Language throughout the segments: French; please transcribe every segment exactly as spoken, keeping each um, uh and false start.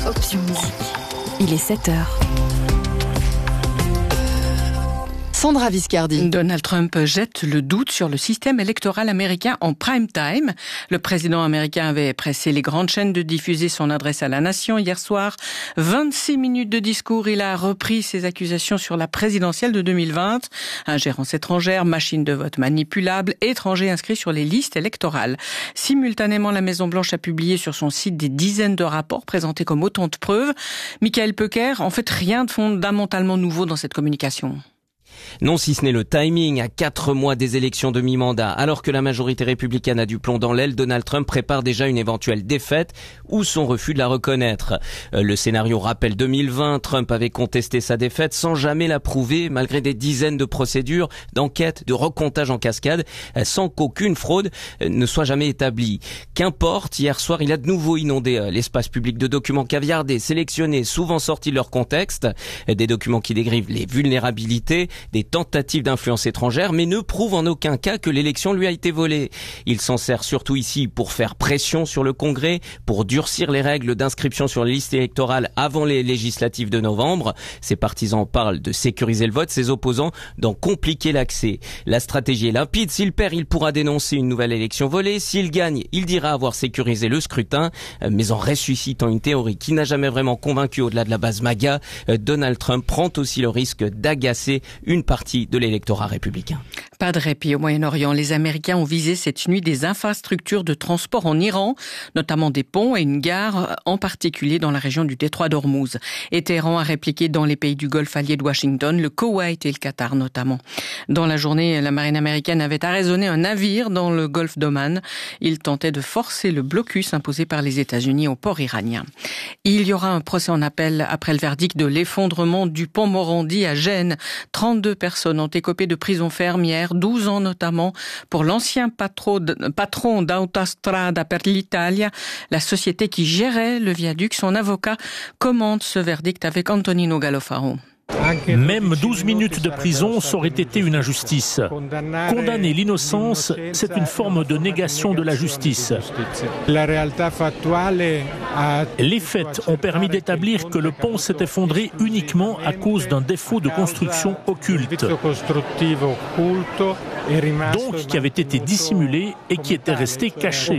Option musique. Il est sept heures. Sandra Viscardi. Donald Trump jette le doute sur le système électoral américain en prime time. Le président américain avait pressé les grandes chaînes de diffuser son adresse à la nation hier soir. vingt-six minutes de discours, il a repris ses accusations sur la présidentielle de deux mille vingt. Ingérence étrangère, machine de vote manipulable, étrangers inscrits sur les listes électorales. Simultanément, la Maison-Blanche a publié sur son site des dizaines de rapports présentés comme autant de preuves. Michael Pecker, en fait, rien de fondamentalement nouveau dans cette communication. Non, si ce n'est le timing, à quatre mois des élections de mi-mandat. Alors que la majorité républicaine a du plomb dans l'aile, Donald Trump prépare déjà une éventuelle défaite ou son refus de la reconnaître. Le scénario rappelle deux mille vingt, Trump avait contesté sa défaite sans jamais la prouver, malgré des dizaines de procédures, d'enquêtes, de recomptage en cascade, sans qu'aucune fraude ne soit jamais établie. Qu'importe, hier soir, il a de nouveau inondé l'espace public de documents caviardés, sélectionnés, souvent sortis de leur contexte, des documents qui décrivent les vulnérabilités, des tentatives d'influence étrangère, mais ne prouve en aucun cas que l'élection lui a été volée. Il s'en sert surtout ici pour faire pression sur le Congrès, pour durcir les règles d'inscription sur les listes électorales avant les législatives de novembre. Ses partisans parlent de sécuriser le vote, ses opposants d'en compliquer l'accès. La stratégie est limpide. S'il perd, il pourra dénoncer une nouvelle élection volée. S'il gagne, il dira avoir sécurisé le scrutin, mais en ressuscitant une théorie qui n'a jamais vraiment convaincu au-delà de la base MAGA, Donald Trump prend aussi le risque d'agacer une partie de l'électorat républicain. Pas de répit au Moyen-Orient. Les Américains ont visé cette nuit des infrastructures de transport en Iran, notamment des ponts et une gare, en particulier dans la région du détroit d'Ormuz. Et Téhéran a répliqué dans les pays du Golfe alliés de Washington, le Koweït et le Qatar notamment. Dans la journée, la marine américaine avait arraisonné un navire dans le golfe d'Oman. Il tentait de forcer le blocus imposé par les États-Unis au port iranien. Il y aura un procès en appel après le verdict de l'effondrement du pont Morandi à Gênes. trente-deux personnes ont écopé de prison ferme hier, douze ans notamment, pour l'ancien patron d'Autostrada per l'Italia, la société qui gérait le viaduc. Son avocat commente ce verdict avec Antonino Gallofaro. Même douze minutes de prison, ça aurait été une injustice. Condamner l'innocence, c'est une forme de négation de la justice. Les faits ont permis d'établir que le pont s'est effondré uniquement à cause d'un défaut de construction occulte, donc qui avait été dissimulé et qui était resté caché.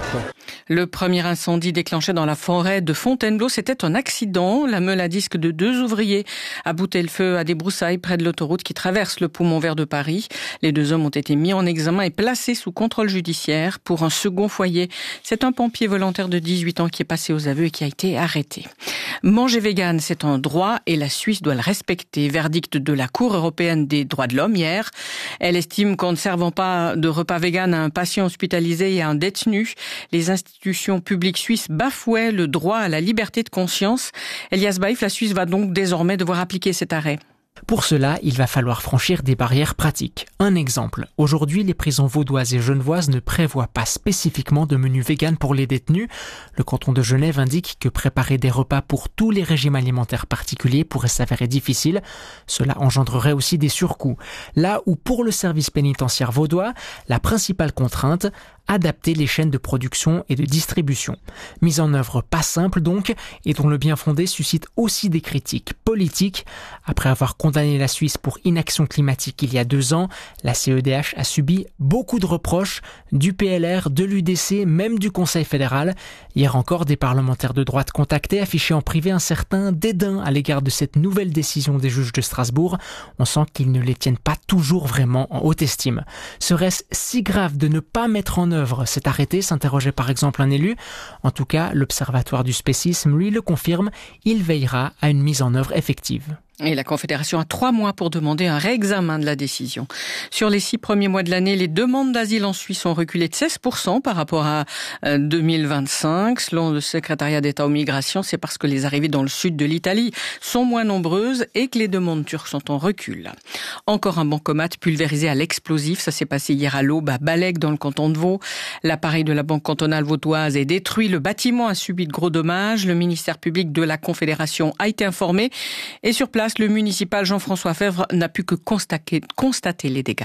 Le premier incendie déclenché dans la forêt de Fontainebleau, c'était un accident. La meule à disque de deux ouvriers a bouté le feu à des broussailles près de l'autoroute qui traverse le poumon vert de Paris. Les deux hommes ont été mis en examen et placés sous contrôle judiciaire pour un second foyer. C'est un pompier volontaire de dix-huit ans qui est passé aux aveux et qui a été arrêté. Manger vegan, c'est un droit et la Suisse doit le respecter. Verdict de la Cour européenne des droits de l'homme hier. Elle estime qu'en ne servant pas de repas vegan à un patient hospitalisé et à un détenu, les institutions publiques suisses bafouaient le droit à la liberté de conscience. Elias Baïf, la Suisse va donc désormais devoir appliquer cet arrêt. Pour cela, il va falloir franchir des barrières pratiques. Un exemple. Aujourd'hui, les prisons vaudoises et genevoises ne prévoient pas spécifiquement de menu vegan pour les détenus. Le canton de Genève indique que préparer des repas pour tous les régimes alimentaires particuliers pourrait s'avérer difficile. Cela engendrerait aussi des surcoûts. Là où pour le service pénitentiaire vaudois, la principale contrainte, adapter les chaînes de production et de distribution. Mise en œuvre pas simple donc, et dont le bien fondé suscite aussi des critiques politiques. Après avoir condamné la Suisse pour inaction climatique il y a deux ans, la C E D H a subi beaucoup de reproches du P L R, de l'U D C, même du Conseil fédéral. Hier encore, des parlementaires de droite contactés affichaient en privé un certain dédain à l'égard de cette nouvelle décision des juges de Strasbourg. On sent qu'ils ne les tiennent pas toujours vraiment en haute estime. Serait-ce si grave de ne pas mettre en œuvre cet arrêté, s'interrogeait par exemple un élu. En tout cas, l'Observatoire du spécisme, lui, le confirme. Il veillera à une mise en œuvre effective. Et la Confédération a trois mois pour demander un réexamen de la décision. Sur les six premiers mois de l'année, les demandes d'asile en Suisse ont reculé de seize pour cent par rapport à deux mille vingt-cinq. Selon le secrétariat d'État aux migrations, c'est parce que les arrivées dans le sud de l'Italie sont moins nombreuses et que les demandes turques sont en recul. Encore un bancomat pulvérisé à l'explosif. Ça s'est passé hier à l'aube à Balec dans le canton de Vaud. L'appareil de la Banque cantonale vaudoise est détruit. Le bâtiment a subi de gros dommages. Le ministère public de la Confédération a été informé. Et sur place, le municipal Jean-François Fèvre n'a pu que constater, constater les dégâts.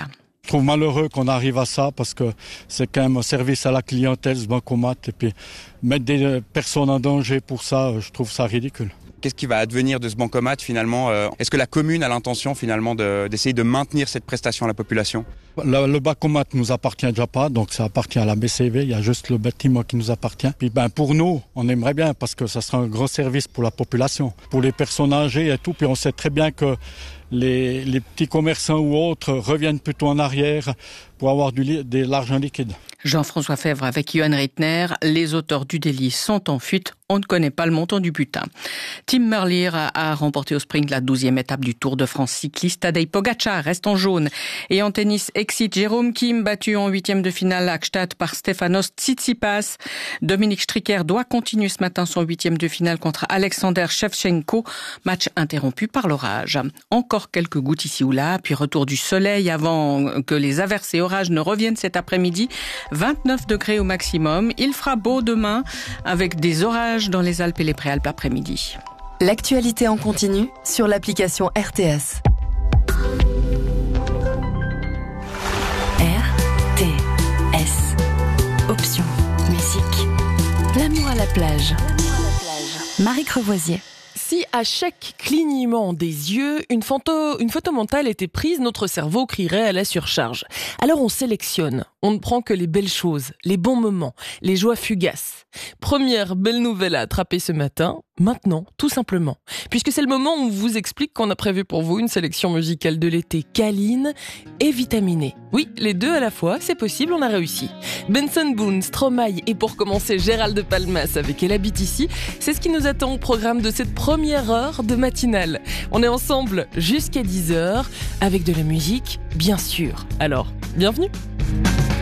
Je trouve malheureux qu'on arrive à ça parce que c'est quand même un service à la clientèle, ce bancomat. Et puis mettre des personnes en danger pour ça, je trouve ça ridicule. Qu'est-ce qui va advenir de ce bancomat finalement ? Est-ce que la commune a l'intention finalement de, d'essayer de maintenir cette prestation à la population ? Le, le bancomat ne nous appartient déjà pas, donc ça appartient à la B C V. Il y a juste le bâtiment qui nous appartient. Puis ben pour nous, on aimerait bien parce que ça sera un gros service pour la population, pour les personnes âgées et tout. Puis on sait très bien que les, les petits commerçants ou autres reviennent plutôt en arrière pour avoir du, de l'argent liquide. Jean-François Fèvre avec Johan Reitner. Les auteurs du délit sont en fuite. On ne connaît pas le montant du butin. Tim Merlier a remporté au sprint la douzième étape du Tour de France cycliste. Tadej Pogačar reste en jaune. Et en tennis, excite Jérôme Kim, battu en huitième de finale à Gstaad par Stefanos Tsitsipas. Dominique Stricker doit continuer ce matin son huitième de finale contre Alexander Shevchenko. Match interrompu par l'orage. Encore quelques gouttes ici ou là, puis retour du soleil avant que les averses et orages ne reviennent cet après-midi. vingt-neuf degrés au maximum. Il fera beau demain avec des orages dans les Alpes et les Préalpes après-midi. L'actualité en continu sur l'application R T S. R T S. Option musique. L'amour à la plage. Marie Crevoisier. Si à chaque clignement des yeux, une photo, une photo mentale était prise, notre cerveau crierait à la surcharge. Alors on sélectionne, on ne prend que les belles choses, les bons moments, les joies fugaces. Première belle nouvelle à attraper ce matin, maintenant, tout simplement. Puisque c'est le moment où on vous explique qu'on a prévu pour vous une sélection musicale de l'été câline et vitaminée. Oui, les deux à la fois, c'est possible, on a réussi. Benson Boone, Stromae et pour commencer Gérald de Palmas avec Elle habite ici, c'est ce qui nous attend au programme de cette première heure de matinale. On est ensemble jusqu'à dix heures avec de la musique, bien sûr. Alors, bienvenue.